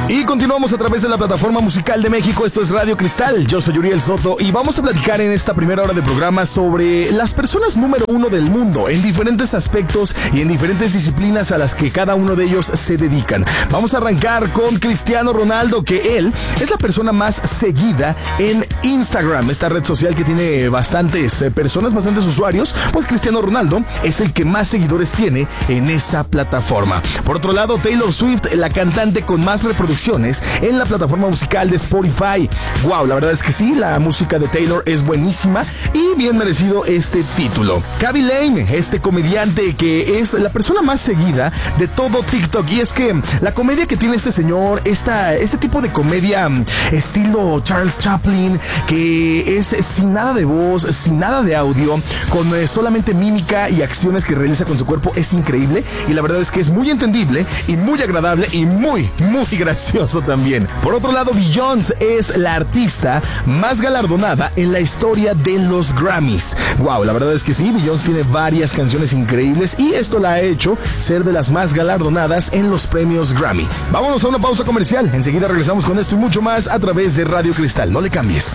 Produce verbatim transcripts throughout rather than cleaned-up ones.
Y continuamos a través de la plataforma musical de México. Esto es Radio Cristal. Yo soy Uriel Soto y vamos a platicar en esta primera hora de programa sobre las personas número uno del mundo en diferentes aspectos y en diferentes disciplinas a las que cada uno de ellos se dedican. Vamos a arrancar con Cristiano Ronaldo, que él es la persona más seguida en Instagram, esta red social que tiene bastantes eh, personas, bastantes usuarios. Pues Cristiano Ronaldo es el que más seguidores tiene en esa plataforma. Por otro lado, Taylor Swift, la cantante con más reproducciones en la plataforma musical de Spotify. Wow, la verdad es que sí, la música de Taylor es buenísima y bien merecido este título. Khaby Lame, este comediante que es la persona más seguida de todo TikTok, y es que la comedia que tiene este señor, esta, este tipo de comedia estilo Charles Chaplin, que es sin nada de voz, sin nada de audio, con eh, solamente mímica y acciones que realiza con su cuerpo, es increíble y la verdad es que es muy entendible y muy agradable y muy, muy gracioso también. Por otro lado, Beyoncé es la artista más galardonada en la historia de los Grammys. Wow, la verdad es que sí, Beyoncé tiene varias canciones increíbles y esto la ha hecho ser de las más galardonadas en los premios Grammy. Vámonos a una pausa comercial. Enseguida regresamos con esto y mucho más a través de Radio Cristal. No le cambies.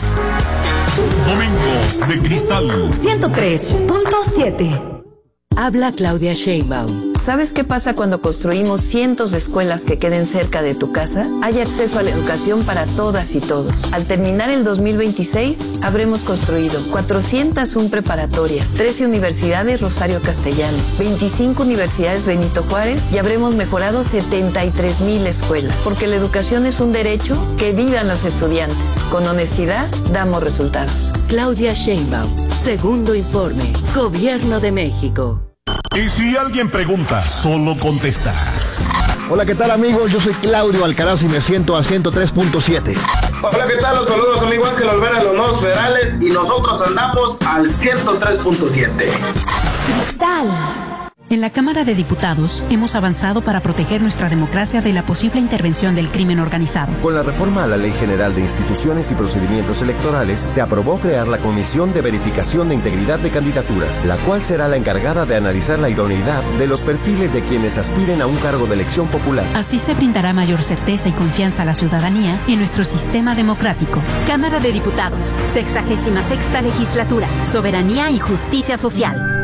Domingos de Cristal ciento tres punto siete. Habla Claudia Sheinbaum. ¿Sabes qué pasa cuando construimos cientos de escuelas que queden cerca de tu casa? Hay acceso a la educación para todas y todos. Al terminar el dos mil veintiséis, habremos construido cuatrocientas una preparatorias, trece universidades Rosario Castellanos, veinticinco universidades Benito Juárez y habremos mejorado setenta y tres mil escuelas. Porque la educación es un derecho, que vivan los estudiantes. Con honestidad, damos resultados. Claudia Sheinbaum. Segundo informe. Gobierno de México. Y si alguien pregunta, solo contestas. Hola, ¿qué tal, amigos? Yo soy Claudio Alcaraz y me siento a ciento tres punto siete. Hola, ¿qué tal? Los saludos, amigo Ángel Olvera, los nuevos federales, y nosotros andamos al ciento tres punto siete. Cristal. En la Cámara de Diputados hemos avanzado para proteger nuestra democracia de la posible intervención del crimen organizado. Con la reforma a la Ley General de Instituciones y Procedimientos Electorales, se aprobó crear la Comisión de Verificación de Integridad de Candidaturas, la cual será la encargada de analizar la idoneidad de los perfiles de quienes aspiren a un cargo de elección popular. Así se brindará mayor certeza y confianza a la ciudadanía en nuestro sistema democrático. Cámara de Diputados, sexagésima sexta legislatura, Soberanía y Justicia Social.